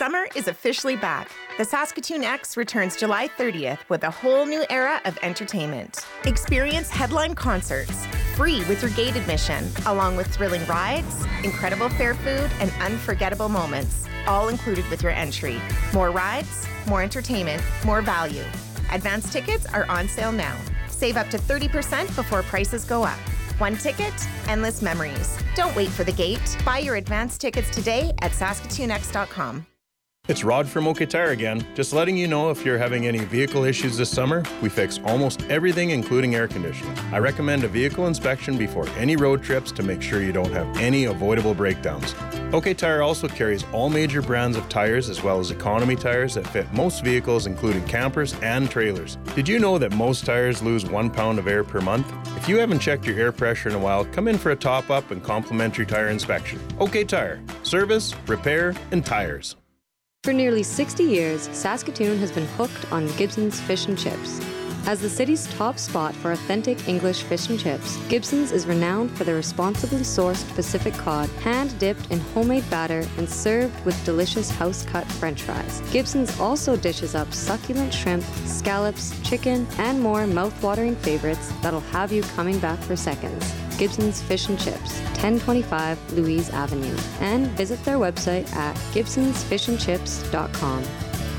Summer is officially back. The Saskatoon X returns July 30th with a whole new era of entertainment. Experience headline concerts, free with your gate admission, along with thrilling rides, incredible fair food, and unforgettable moments, all included with your entry. More rides, more entertainment, more value. Advance tickets are on sale now. Save up to 30% before prices go up. One ticket, endless memories. Don't wait for the gate. Buy your advance tickets today at saskatoonx.com. It's Rod from OK Tire again. Just letting you know if you're having any vehicle issues this summer, we fix almost everything including air conditioning. I recommend a vehicle inspection before any road trips to make sure you don't have any avoidable breakdowns. OK Tire also carries all major brands of tires as well as economy tires that fit most vehicles including campers and trailers. Did you know that most tires lose 1 pound of air per month? If you haven't checked your air pressure in a while, come in for a top-up and complimentary tire inspection. OK Tire. Service, repair, and tires. For nearly 60 years, Saskatoon has been hooked on Gibson's Fish and Chips. As the city's top spot for authentic English fish and chips, Gibson's is renowned for their responsibly sourced Pacific cod, hand-dipped in homemade batter and served with delicious house-cut French fries. Gibson's also dishes up succulent shrimp, scallops, chicken, and more mouth-watering favorites that'll have you coming back for seconds. Gibson's Fish and Chips, 1025 Louise Avenue, and visit their website at gibsonsfishandchips.com.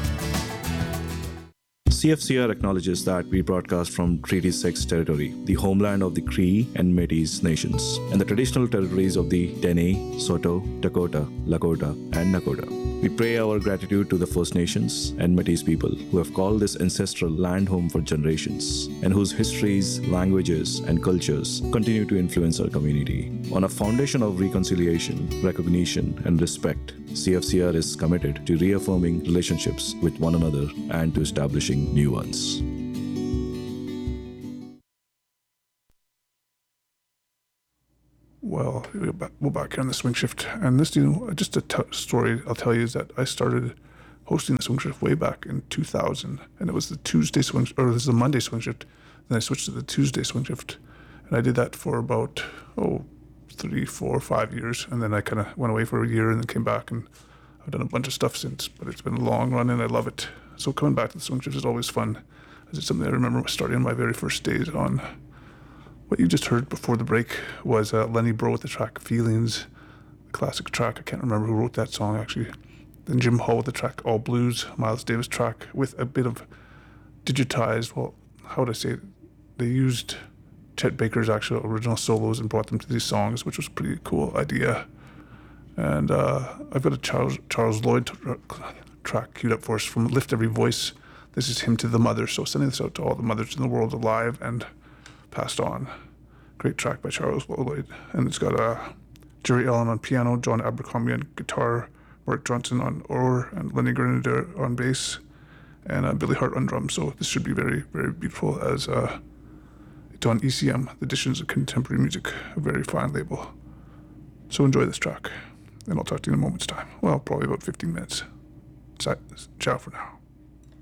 CFCR acknowledges that we broadcast from Treaty 6 territory, the homeland of the Cree and Métis nations, and the traditional territories of the Dene, Saulteaux, Dakota, Lakota, and Nakota. We pray our gratitude to the First Nations and Métis people who have called this ancestral land home for generations, and whose histories, languages, and cultures continue to influence our community. On a foundation of reconciliation, recognition, and respect, CFCR is committed to reaffirming relationships with one another and to establishing new ones. Well, we're back here on the Swing Shift, and this, just a story I'll tell you is that I started hosting the Swing Shift way back in 2000, and it was the Tuesday Swing, or this is the Monday Swing Shift. Then I switched to the Tuesday Swing Shift, and I did that for about 3, 4, 5 years, and then I kind of went away for a year and then came back, and I've done a bunch of stuff since, but it's been a long run and I love it. So coming back to the Swing Shift is always fun. It's something I remember starting on my very first days on. What you just heard before the break was Lenny Breau with the track Feelings, the classic track. I can't remember who wrote that song actually. Then Jim Hall with the track All Blues, Miles Davis track with a bit of digitized, well, how would I say it? They used Chet Baker's actual original solos and brought them to these songs, which was a pretty cool idea. And I've got a Charles Lloyd track queued up for us from Lift Every Voice. This is Hymn to the Mother, so sending this out to all the mothers in the world alive and passed on. Great track by Charles Lloyd. And it's got Jerry Allen on piano, John Abercrombie on guitar, Mark Johnson on oar, and Lenny Grenadier on bass, and Billy Hart on drums. So this should be very, very beautiful as it's on ECM, the Editions of Contemporary Music, a very fine label. So enjoy this track, and I'll talk to you in a moment's time. Well, probably about 15 minutes. Ciao for now.